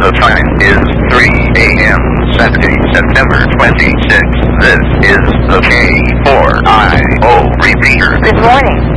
The time is 3 a.m. Saturday, September 26th. This is the K4IO repeater. Good morning.